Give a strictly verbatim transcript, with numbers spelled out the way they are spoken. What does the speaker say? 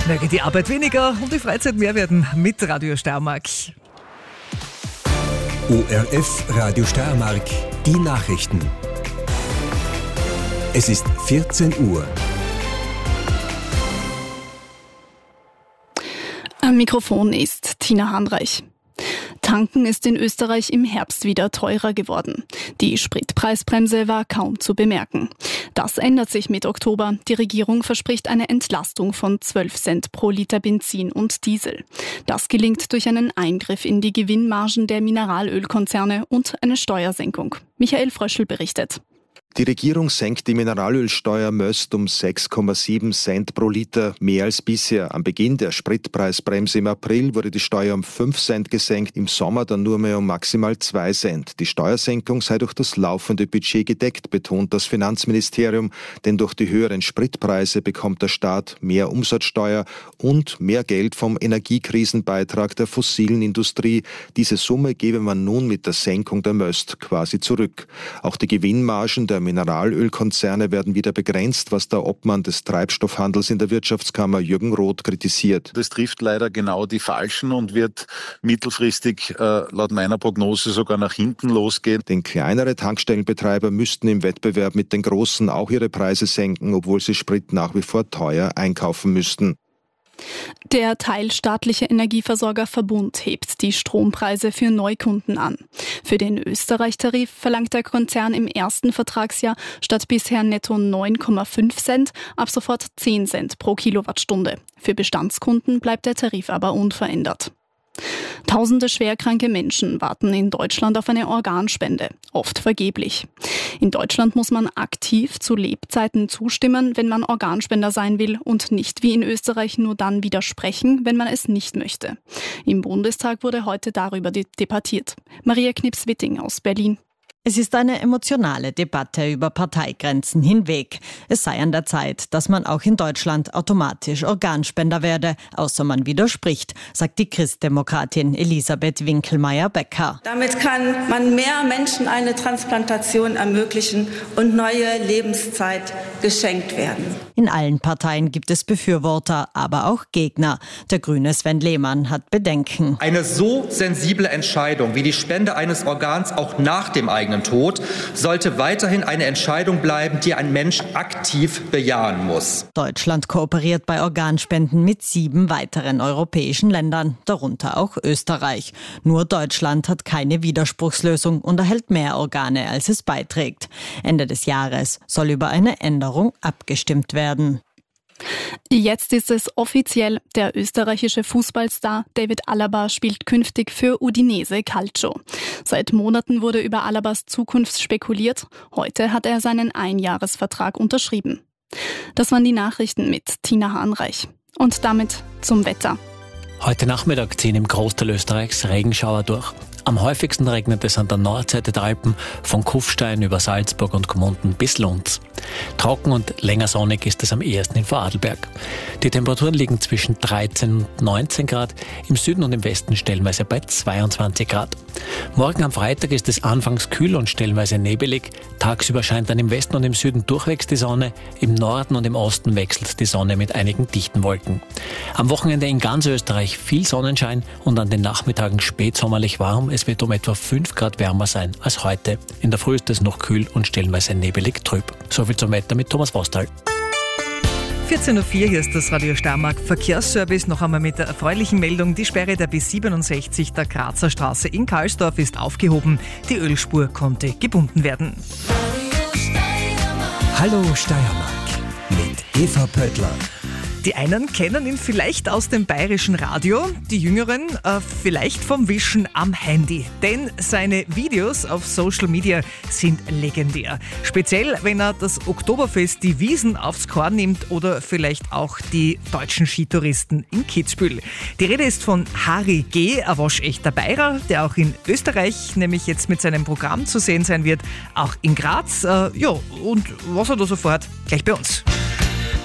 Möge die Arbeit weniger und die Freizeit mehr werden mit Radio Steiermark. O R F Radio Steiermark, die Nachrichten. Es ist vierzehn Uhr. Am Mikrofon ist Tina Hanreich. Tanken ist in Österreich im Herbst wieder teurer geworden. Die Spritpreisbremse war kaum zu bemerken. Das ändert sich mit Oktober. Die Regierung verspricht eine Entlastung von zwölf Cent pro Liter Benzin und Diesel. Das gelingt durch einen Eingriff in die Gewinnmargen der Mineralölkonzerne und eine Steuersenkung. Michael Fröschl berichtet. Die Regierung senkt die Mineralölsteuer Möst um sechs Komma sieben Cent pro Liter, mehr als bisher. Am Beginn der Spritpreisbremse im April wurde die Steuer um fünf Cent gesenkt, im Sommer dann nur mehr um maximal zwei Cent. Die Steuersenkung sei durch das laufende Budget gedeckt, betont das Finanzministerium, denn durch die höheren Spritpreise bekommt der Staat mehr Umsatzsteuer und mehr Geld vom Energiekrisenbeitrag der fossilen Industrie. Diese Summe gebe man nun mit der Senkung der Möst quasi zurück. Auch die Gewinnmargen der Mineralölkonzerne werden wieder begrenzt, was der Obmann des Treibstoffhandels in der Wirtschaftskammer Jürgen Roth kritisiert. Das trifft leider genau die Falschen und wird mittelfristig äh, laut meiner Prognose sogar nach hinten losgehen. Denn kleinere Tankstellenbetreiber müssten im Wettbewerb mit den Großen auch ihre Preise senken, obwohl sie Sprit nach wie vor teuer einkaufen müssten. Der teilstaatliche Energieversorger Verbund hebt die Strompreise für Neukunden an. Für den Österreich-Tarif verlangt der Konzern im ersten Vertragsjahr statt bisher netto neun Komma fünf Cent ab sofort zehn Cent pro Kilowattstunde. Für Bestandskunden bleibt der Tarif aber unverändert. Tausende schwerkranke Menschen warten in Deutschland auf eine Organspende, oft vergeblich. In Deutschland muss man aktiv zu Lebzeiten zustimmen, wenn man Organspender sein will und nicht wie in Österreich nur dann widersprechen, wenn man es nicht möchte. Im Bundestag wurde heute darüber debattiert. Maria Knips-Witting aus Berlin. Es ist eine emotionale Debatte über Parteigrenzen hinweg. Es sei an der Zeit, dass man auch in Deutschland automatisch Organspender werde, außer man widerspricht, sagt die Christdemokratin Elisabeth Winkelmeier-Becker. Damit kann man mehr Menschen eine Transplantation ermöglichen und neue Lebenszeit geschenkt werden. In allen Parteien gibt es Befürworter, aber auch Gegner. Der Grüne Sven Lehmann hat Bedenken. Eine so sensible Entscheidung wie die Spende eines Organs auch nach dem eigenen Tod sollte weiterhin eine Entscheidung bleiben, die ein Mensch aktiv bejahen muss. Deutschland kooperiert bei Organspenden mit sieben weiteren europäischen Ländern, darunter auch Österreich. Nur Deutschland hat keine Widerspruchslösung und erhält mehr Organe, als es beiträgt. Ende des Jahres soll über eine Änderung abgestimmt werden. Jetzt ist es offiziell, der österreichische Fußballstar David Alaba spielt künftig für Udinese Calcio. Seit Monaten wurde über Alabas Zukunft spekuliert. Heute hat er seinen Einjahresvertrag unterschrieben. Das waren die Nachrichten mit Tina Hanreich. Und damit zum Wetter. Heute Nachmittag ziehen im Großteil Österreichs Regenschauer durch. Am häufigsten regnet es an der Nordseite der Alpen, von Kufstein über Salzburg und Gmunden bis Lunds. Trocken und länger sonnig ist es am ehesten in Vorarlberg. Die Temperaturen liegen zwischen dreizehn und neunzehn Grad, im Süden und im Westen stellenweise bei zweiundzwanzig Grad. Morgen am Freitag ist es anfangs kühl und stellenweise nebelig. Tagsüber scheint dann im Westen und im Süden durchwegs die Sonne, im Norden und im Osten wechselt die Sonne mit einigen dichten Wolken. Am Wochenende in ganz Österreich viel Sonnenschein und an den Nachmittagen spätsommerlich warm. Es wird um etwa fünf Grad wärmer sein als heute. In der Früh ist es noch kühl und stellenweise nebelig trüb. Soviel zum Wetter mit Thomas Vostal. vierzehn Uhr vier, hier ist das Radio Steiermark Verkehrsservice. Noch einmal mit der erfreulichen Meldung. Die Sperre der B siebenundsechzig der Grazer Straße in Karlsdorf ist aufgehoben. Die Ölspur konnte gebunden werden. Hallo Steiermark mit Eva Pöttler. Die einen kennen ihn vielleicht aus dem bayerischen Radio, die Jüngeren äh, vielleicht vom Wischen am Handy. Denn seine Videos auf Social Media sind legendär. Speziell, wenn er das Oktoberfest, die Wiesn aufs Korn nimmt oder vielleicht auch die deutschen Skitouristen in Kitzbühel. Die Rede ist von Harry G., ein waschechter Bayer, der auch in Österreich nämlich jetzt mit seinem Programm zu sehen sein wird, auch in Graz. Äh, ja, und was er da so vorhat, gleich bei uns.